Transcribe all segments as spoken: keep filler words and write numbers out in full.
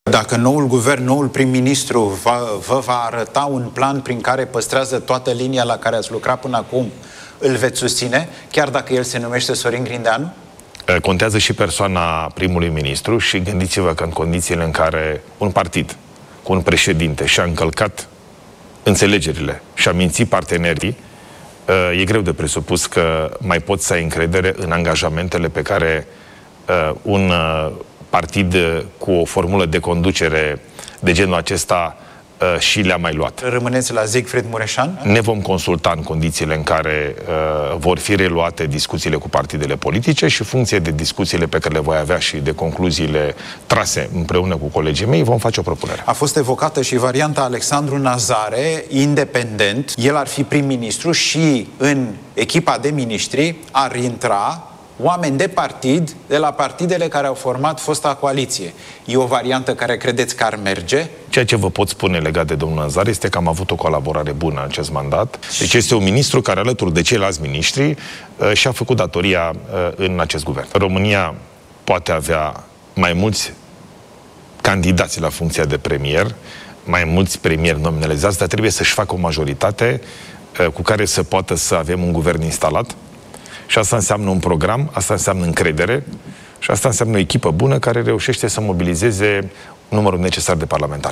Dacă noul guvern, noul prim-ministru va, vă va arăta un plan prin care păstrează toată linia la care ați lucrat până acum, îl veți susține, chiar dacă el se numește Sorin Grindeanu? Contează și persoana primului ministru și gândiți-vă că în condițiile în care un partid cu un președinte și-a încălcat înțelegerile și-a mințit partenerii, e greu de presupus că mai poți să ai încredere în angajamentele pe care un partid cu o formulă de conducere de genul acesta și le-a mai luat. Rămâneți la Siegfried Mureșan? Ne vom consulta în condițiile în care uh, vor fi reluate discuțiile cu partidele politice și funcție de discuțiile pe care le voi avea și de concluziile trase împreună cu colegii mei, vom face o propunere. A fost evocată și varianta Alexandru Nazare, independent. El ar fi prim-ministru și în echipa de miniștri ar intra oameni de partid, de la partidele care au format fosta coaliție. E o variantă care credeți că ar merge? Ceea ce vă pot spune legat de domnul Nazare este că am avut o colaborare bună în acest mandat. Deci este un ministru care, alături de ceilalți miniștri, și-a făcut datoria în acest guvern. România poate avea mai mulți candidați la funcția de premier, mai mulți premieri nominalizați, dar trebuie să-și facă o majoritate cu care să poată să avem un guvern instalat. Și asta înseamnă un program, asta înseamnă încredere și asta înseamnă o echipă bună care reușește să mobilizeze numărul necesar de parlamentari.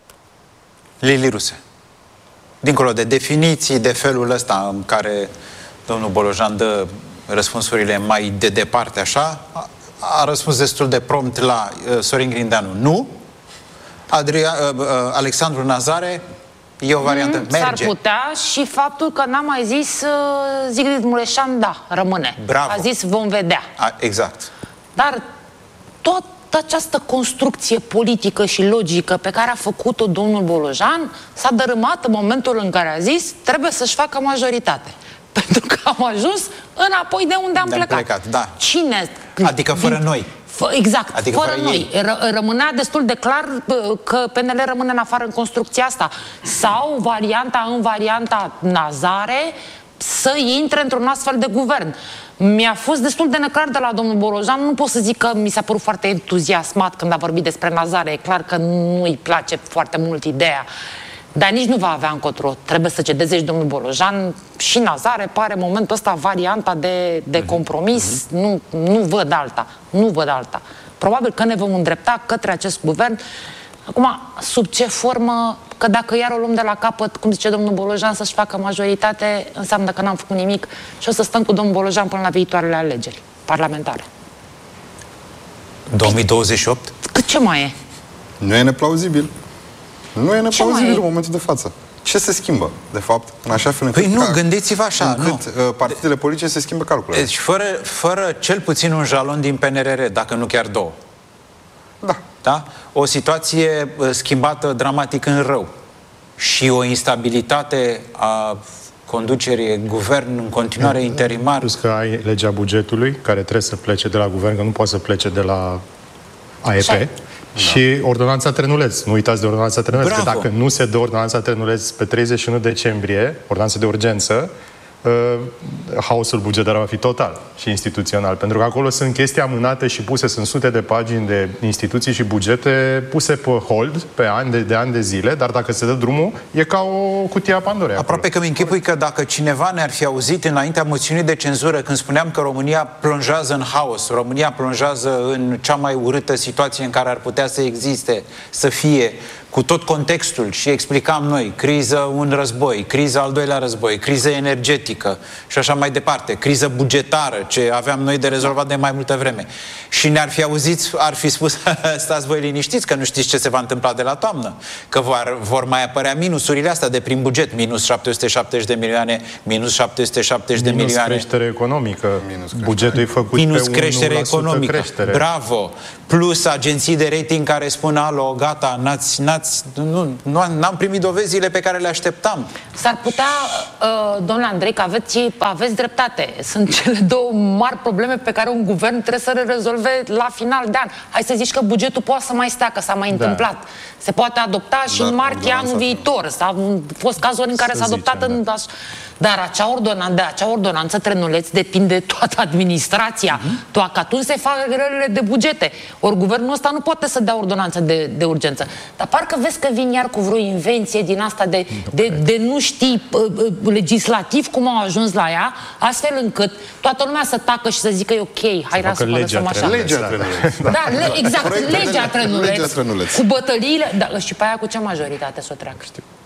Lili Ruse, dincolo de definiții, de felul ăsta în care domnul Bolojan dă răspunsurile mai de departe, așa, a, a răspuns destul de prompt la uh, Sorin Grindeanu. Nu? Adria, uh, uh, Alexandru Nazare e o variantă, mm, merge. S-ar putea și faptul că n-a mai zis uh, Siegfried Mureșan, da, rămâne. Bravo. A zis vom vedea. A, exact. Dar tot această construcție politică și logică pe care a făcut-o domnul Bolojan s-a dărâmat în momentul în care a zis trebuie să-și facă majoritate. Pentru că am ajuns înapoi de unde am de plecat. plecat. Da. Cine? Adică fără din... noi. Exact, adică fără, fără noi. R- rămânea destul de clar că P N L rămâne în afară în construcția asta. Sau varianta în varianta Nazare să intre într-un astfel de guvern. Mi-a fost destul de neclar de la domnul Bolojan. Nu pot să zic că mi s-a părut foarte entuziasmat când a vorbit despre Nazare. E clar că nu-i place foarte mult ideea. Dar nici nu va avea încotro. Trebuie să cedeze și domnul Bolojan. Și Nazare pare în momentul ăsta varianta de, de compromis. Mm-hmm. Nu, nu văd alta. Nu văd alta. Probabil că ne vom îndrepta către acest guvern. Acum, sub ce formă? Că dacă iar o luăm de la capăt, cum zice domnul Bolojan, să-și facă majoritate, înseamnă că n-am făcut nimic și o să stăm cu domnul Bolojan până la viitoarele alegeri parlamentare. două mii douăzeci și opt? Cât ce mai e? Nu e neplauzibil. Nu e neplauzibil în momentul de față. Ce se schimbă, de fapt, în așa fel încât... Păi nu, gândiți-vă așa, încât nu. partidele politice se schimbă calculele. Deci fără, fără cel puțin un jalon din P N R R, dacă nu chiar două. Da. Da? O situație schimbată dramatic în rău și o instabilitate a conducerii guvern în continuare interimar. Plus că ai legea bugetului, care trebuie să plece de la guvern, că nu poate să plece de la A E P. Da. Și ordonanța Trenuleț. Nu uitați de ordonanța Trenuleț, că dacă nu se dă ordonanța Trenuleț pe treizeci și unu decembrie, ordonanță de urgență, uh, haosul bugetar va fi total și instituțional. Pentru că acolo sunt chestii amânate și puse, sunt sute de pagini de instituții și bugete puse pe hold pe ani de, de ani de zile, dar dacă se dă drumul, e ca o cutie a Pandorei. Aproape acolo. Că mi închipui că dacă cineva ne-ar fi auzit înaintea moțiunii de cenzură când spuneam că România plonjează în haos, România plonjează în cea mai urâtă situație în care ar putea să existe, să fie, cu tot contextul, și explicam noi, criză, un război, criză, al doilea război, criză energetică și așa mai departe, criză bugetară, ce aveam noi de rezolvat de mai multă vreme. Și ne-ar fi auzit, ar fi spus, stați voi liniștiți că nu știți ce se va întâmpla de la toamnă, că vor, vor mai apărea minusurile astea de prin buget, minus șapte sute șaptezeci de milioane, minus șapte sute șaptezeci de milioane. Minus creștere economică, minus bugetul e făcut minus pe creștere economică, creștere. Bravo, plus agenții de rating care spun, alo, gata, n-ați, n-ați n-ați, nu, nu, n-am primit dovezile pe care le așteptam. S-ar putea, uh, domnule Andrei, că aveți, aveți dreptate. Sunt cele două mari probleme pe care un guvern trebuie să le rezolve la final de an. Hai să zici că bugetul poate să mai stea, că s-a mai da. întâmplat. Se poate adopta și da, în martie anul viitor. S-au fost cazuri în care s-a adoptat zicem, în... Da. Dar acea ordonanță, de acea ordonanță trenuleț depinde toată administrația. Uh-huh. Toată, că atunci se fac grelele de bugete. Ori guvernul ăsta nu poate să dea ordonanță de, de urgență. Dar parcă vezi că vin iar cu vreo invenție din asta de, de, de nu știi uh, legislativ cum au ajuns la ea, astfel încât toată lumea să tacă și să zică e ok, hai să mă lăsăm așa. Legea trenuleț. Da, da le, exact, legea trenuleț. Cu bătăliile, da, și pe aia cu ce majoritate să o treacă?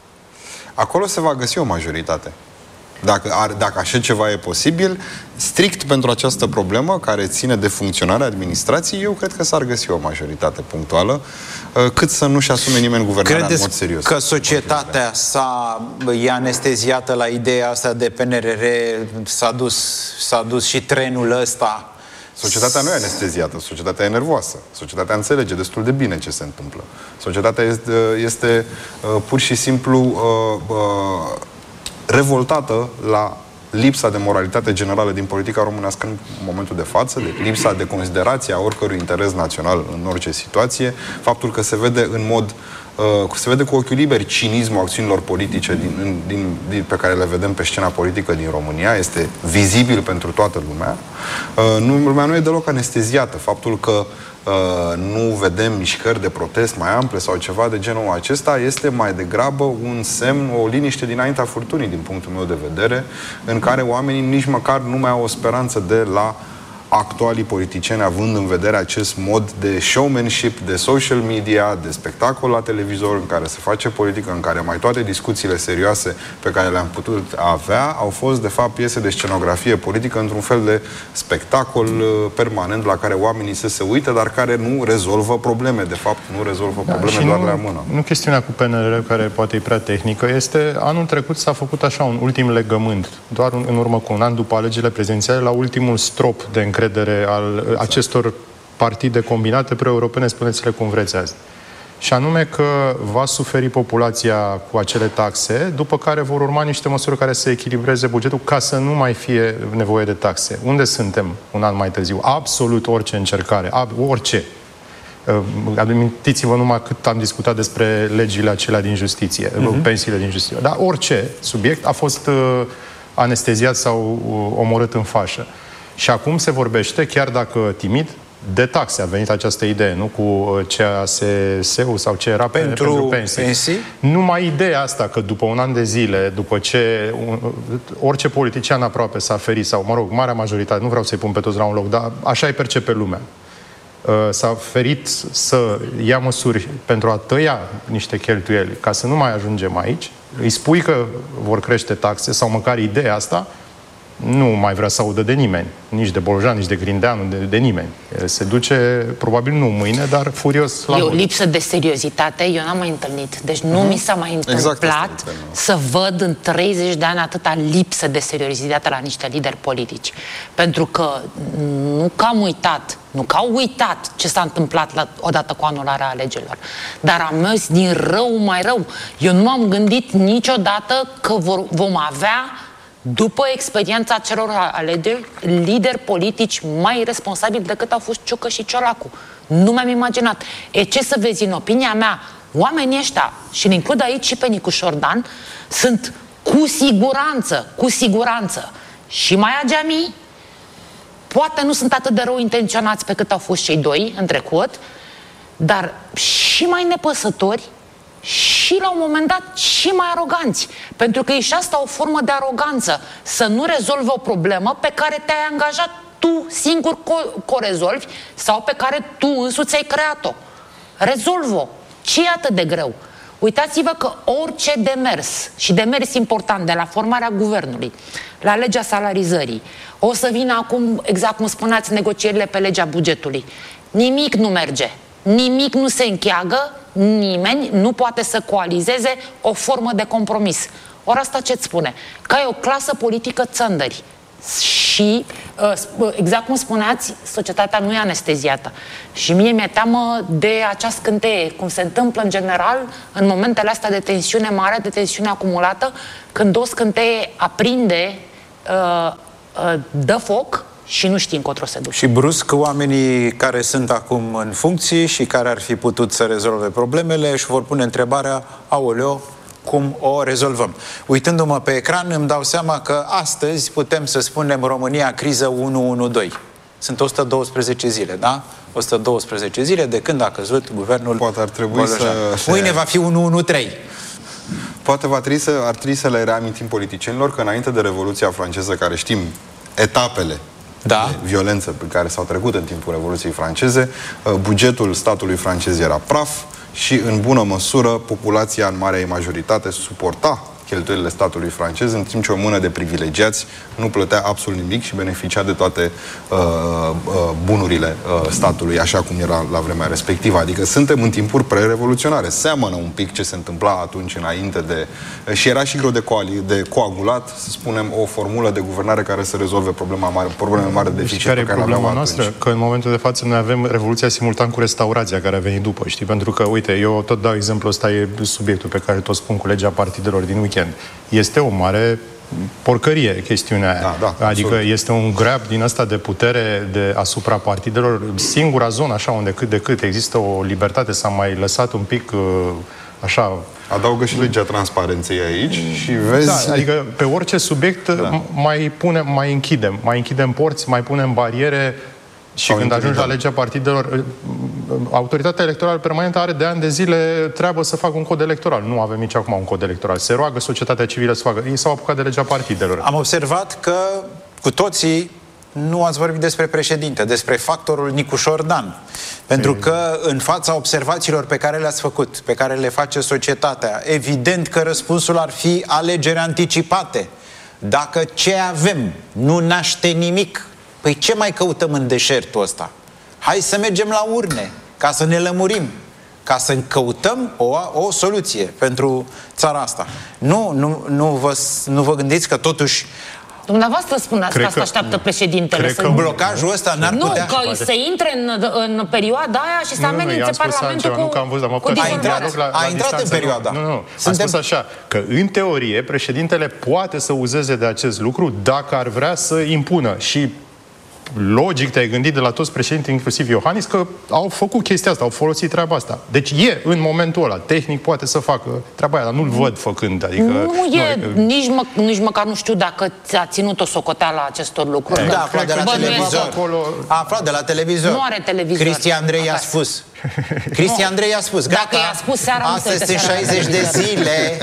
Acolo se va găsi o majoritate. Dacă, ar, dacă așa ceva e posibil, strict pentru această problemă care ține de funcționarea administrației, eu cred că s-ar găsi o majoritate punctuală, cât să nu-și asume nimeni guvernarea în mod serios. Că societatea s-a e anesteziată la ideea asta de P N R R, s-a dus, s-a dus și trenul ăsta? Societatea nu e anesteziată, societatea e nervoasă. Societatea înțelege destul de bine ce se întâmplă. Societatea este, este uh, pur și simplu uh, uh, revoltată la lipsa de moralitate generală din politica românească în momentul de față, de lipsa de considerație a oricărui interes național în orice situație, faptul că se vede în mod uh, se vede cu ochiul liber cinismul acțiunilor politice din, din, din, pe care le vedem pe scena politică din România, este vizibil pentru toată lumea. Uh, nu, lumea nu e deloc anesteziată. Faptul că Uh, nu vedem mișcări de protest mai ample sau ceva de genul acesta este mai degrabă un semn, o liniște dinaintea furtunii, din punctul meu de vedere, în care oamenii nici măcar nu mai au o speranță de la actualii politicieni, având în vedere acest mod de showmanship, de social media, de spectacol la televizor, în care se face politică, în care mai toate discuțiile serioase pe care le-am putut avea au fost, de fapt, piese de scenografie politică într-un fel de spectacol permanent la care oamenii se se uită, dar care nu rezolvă probleme. De fapt, nu rezolvă da, probleme, doar nu, la mână. Nu chestiunea cu P N R R, care poate e prea tehnică, este anul trecut s-a făcut așa un ultim legământ, doar în urmă cu un an după alegerile prezidențiale, la ultimul strop de încredere al exact. acestor partide combinate pro-europene, spuneți-le cum vreți azi. Și anume că va suferi populația cu acele taxe, după care vor urma niște măsuri care să echilibreze bugetul ca să nu mai fie nevoie de taxe. Unde suntem un an mai târziu? Absolut orice încercare, orice. Amintiți-vă numai cât am discutat despre legile acelea din justiție, uh-huh. pensiile din justiție. Dar orice subiect a fost anesteziat sau omorât în fașă. Și acum se vorbește, chiar dacă timid, de taxe. A venit această idee, nu? Cu C A S S-ul sau ce era pentru, pentru pensii. pensii. Numai ideea asta că după un an de zile, după ce un, orice politician aproape s-a ferit, sau, mă rog, marea majoritate, nu vreau să-i pun pe toți la un loc, dar așa îi percepe lumea. S-a ferit să ia măsuri pentru a tăia niște cheltuieli ca să nu mai ajungem aici. Îi spui că vor crește taxe sau măcar ideea asta, nu mai vrea să audă de nimeni, nici de Bolojan, nici de Grindeanu, de, de nimeni. Se duce, probabil nu mâine, dar furios la E o vot. lipsă de seriozitate, eu n-am mai întâlnit. Deci nu uh-huh. mi s-a mai întâmplat exact să văd în treizeci de ani atâta lipsă de seriozitate la niște lideri politici. Pentru că nu că am uitat, nu că au uitat ce s-a întâmplat la, odată cu anularea alegerilor, dar am mers din rău mai rău. Eu nu am gândit niciodată că vor, vom avea, după experiența celor alegeri, lideri politici mai responsabili decât au fost Ciucă și Ciolacu. Nu mi-am imaginat. E, ce să vezi, în opinia mea, oamenii ăștia, și îl includ aici și pe Nicu Șordan, sunt cu siguranță, cu siguranță, și mai Ageami, poate nu sunt atât de rău intenționați pe cât au fost cei doi în trecut, dar și mai nepăsători, și la un moment dat și mai aroganți. Pentru că e și asta o formă de aroganță, să nu rezolvi o problemă pe care te-ai angajat tu singur că o rezolvi sau pe care tu însuți ai creat-o. Rezolv-o. Ce e atât de greu? Uitați-vă că orice demers, și demers important, de la formarea guvernului, la legea salarizării, o să vină acum, exact cum spuneați, negocierile pe legea bugetului. Nimic nu merge. Nimic nu se încheagă, nimeni nu poate să coalizeze o formă de compromis. Ori asta ce-ți spune? Că ai o clasă politică țăndări și, exact cum spuneați, societatea nu e anesteziată. Și mie mi-e teamă de acea scânteie, cum se întâmplă în general în momentele astea de tensiune mare, de tensiune acumulată, când o scânteie aprinde, dă foc și nu știi încotro se duce. Și brusc oamenii care sunt acum în funcții și care ar fi putut să rezolve problemele își vor pune întrebarea, aoleo, cum o rezolvăm. Uitându-mă pe ecran, îmi dau seama că astăzi putem să spunem România criză unu unu doi. Sunt o sută douăsprezece zile, da? o sută douăsprezece zile de când a căzut guvernul. Poate ar trebui să... Mâine va fi unu unu trei. Poate va trebui să, ar trebui să le reamintim politicienilor că înainte de Revoluția franceză, care știm etapele da. de violență pe care s-au trecut în timpul Revoluției franceze, bugetul statului francez era praf și, în bună măsură, populația în marea majoritate suporta cheltuielile statului francez, în timp ce o mână de privilegiați nu plătea absolut nimic și beneficia de toate uh, uh, bunurile uh, statului, așa cum era la vremea respectivă. Adică suntem în timpuri pre-revoluționare. Seamănă un pic ce se întâmpla atunci înainte de... Și era și greu de, coali, de coagulat, să spunem, o formulă de guvernare care să rezolve problema mare, probleme mari de deficit care pe care e problema le-aveam noastră? atunci. Că în momentul de față noi avem revoluția simultan cu restaurația care a venit după, știi? Pentru că, uite, eu tot dau exemplu, ăsta e subiectul pe care tot spun cu legea partidelor din weekend. Este o mare porcărie chestiunea aia. Da, da, adică absolut. este un grab din ăsta de putere de asupra partidelor. Singura zonă, așa, unde cât de cât există o libertate, s-a mai lăsat un pic așa... Adaugă și legea transparenței aici și vezi... Da, adică pe orice subiect da. mai punem, mai închidem, mai închidem porți, mai punem bariere. Și sau când ajungi la legea partidelor, autoritatea electorală permanentă are de ani de zile treabă să facă un cod electoral. Nu avem nici acum un cod electoral. Se roagă societatea civilă să facă. Ei s-au apucat de legea partidelor. Am observat că cu toții nu ați vorbit despre președinte, despre factorul Nicușor Dan. Pentru că în fața observațiilor pe care le-ați făcut, pe care le face societatea, evident că răspunsul ar fi alegeri anticipate. Dacă ce avem nu naște nimic, păi ce mai căutăm în deșertul ăsta? Hai să mergem la urne, ca să ne lămurim, ca să căutăm o, o soluție pentru țara asta. Nu, nu, nu, vă, nu vă gândiți că totuși dumneavoastră spuneați că asta așteaptă președintele. Cred că blocajul ăsta n-ar nu, putea... Nu, că să intre în, în perioada aia și să amenințe Parlamentul cu... Nu, că am văzut, am a intrat, la, a intrat în perioada. Nu, nu, Suntem... am spus așa, că în teorie președintele poate să uzeze de acest lucru dacă ar vrea să impună și logic te-ai gândit de la toți președinții, inclusiv Iohannis, că au făcut chestia asta, au folosit treaba asta. Deci e, în momentul ăla, tehnic poate să facă treaba aia, dar nu-l văd făcând. Adică, nu e, noi, nici, mă, nici măcar nu știu dacă ți-a ținut o socoteală a acestor lucruri. Da, a aflat de la televizor. Acolo... A aflat de la televizor. Nu are televizor. Cristi Andrei a spus. Cristi Andrei a spus, gata, dacă i-a spus seara, astăzi sunt șaizeci de zile.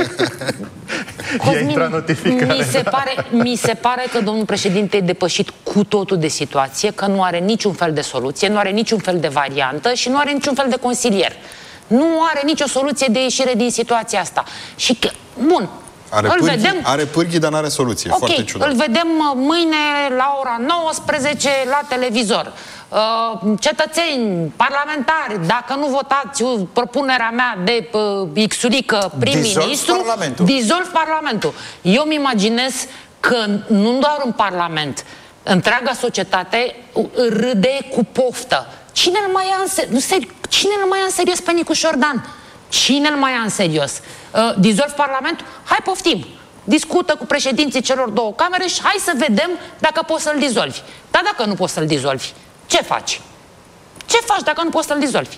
Cosmin, mi se, pare, mi se pare că domnul președinte e depășit cu totul de situație, că nu are niciun fel de soluție, nu are niciun fel de variantă și nu are niciun fel de consilier. Nu are nicio soluție de ieșire din situația asta. Și că, bun, are îl pârghii, vedem... Are pârghii, dar nu are soluție. Okay, foarte ciudat. Îl vedem mâine la ora nouăsprezece la televizor. Uh, cetățeni, parlamentari, dacă nu votați propunerea mea de uh, X-urică prim-ministru, dizolv Parlamentul. Dizolv Parlamentul. Eu îmi imaginez că nu doar în Parlament, întreaga societate râde cu poftă. Cine îl mai ia în serios? Cine îl mai ia în serios pe Nicușor Dan? Cine îl mai ia în serios? Uh, dizolv Parlamentul? Hai, poftim! Discută cu președinții celor două camere și hai să vedem dacă poți să-l dizolvi. Dar dacă nu poți să-l dizolvi, ce faci? Ce faci dacă nu poți să-l dizolvi?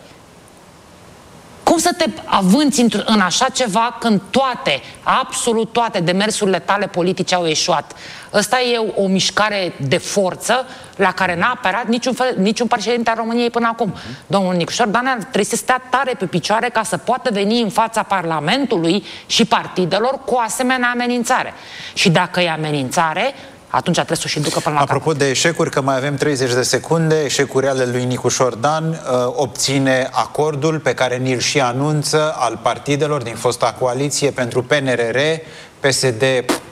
Cum să te avânți în așa ceva când toate, absolut toate demersurile tale politice au eșuat? Ăsta e o, o mișcare de forță la care n-a aperat niciun, fel, niciun președinte al României până acum. Domnul Nicușor Dan trebuie să stea tare pe picioare ca să poată veni în fața Parlamentului și partidelor cu o asemenea amenințare. Și dacă e amenințare, atunci trebuie să o și ducă până la Apropo de eșecuri, că mai avem treizeci de secunde, eșecuri ale lui Nicușor Dan, uh, obține acordul pe care ni-l și anunță al partidelor din fosta coaliție pentru P N R R. P S D,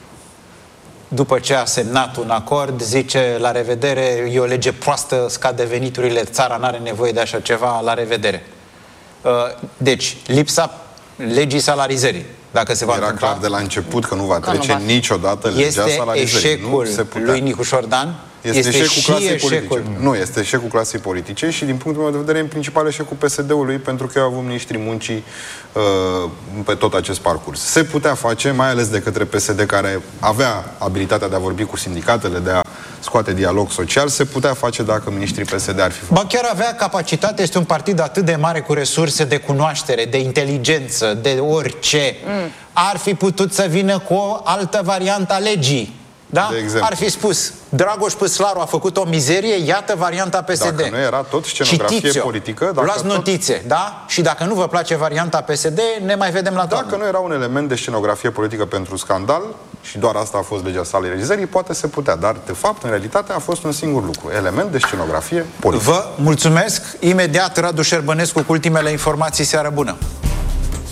după ce a semnat un acord, zice la revedere, e o lege proastă, scade veniturile, țara n-are nevoie de așa ceva, la revedere. Uh, deci, lipsa legii salarizării. Dacă se va Era întâmpla, clar de la început că nu va trece nu va. niciodată legea este salarizării. eșecul lui Nicușor Dan Este, este eșecul și clasei eșecul. politice. Nu, este eșecul clasei politice și din punctul meu de vedere, în principal eșecul P S D-ului, pentru că eu avut ministrii muncii uh, pe tot acest parcurs. Se putea face, mai ales de către P S D, care avea abilitatea de a vorbi cu sindicatele, de a scoate dialog social, se putea face dacă ministrii P S D ar fi făcut. Ba chiar avea capacitate, este un partid atât de mare cu resurse de cunoaștere, de inteligență, de orice. Mm. Ar fi putut să vină cu o altă variantă a legii. Da? Ar fi spus, Dragoș Păslaru a făcut o mizerie, iată varianta P S D. Dacă nu era tot scenografie Citiți-o, politică... Dacă luați tot... notițe, da? Și dacă nu vă place varianta P S D, ne mai vedem la toamnă. Dacă nu era un element de scenografie politică pentru scandal, și doar asta a fost legea salarizării, poate se putea. Dar, de fapt, în realitate, a fost un singur lucru. Element de scenografie politică. Vă mulțumesc. Imediat, Radu Șerbănescu cu ultimele informații. Seară bună!